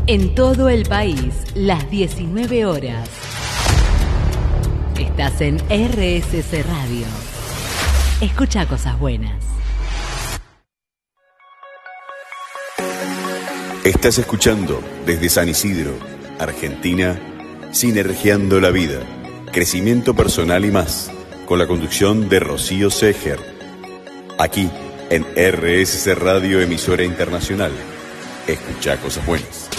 En todo el país, las 19 horas. Estás en RSC Radio. Escucha cosas buenas. Estás escuchando desde San Isidro, Argentina, Sinergiando la Vida, crecimiento personal y más, con la conducción de Rocío Seger. Aquí, en RSC Radio, emisora internacional. Escucha cosas buenas.